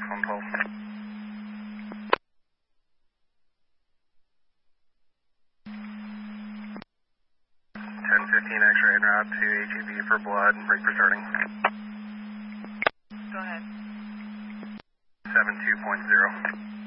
112. 1015 X-ray en route to HEB for blood, brake restarting. Go ahead. 72.0.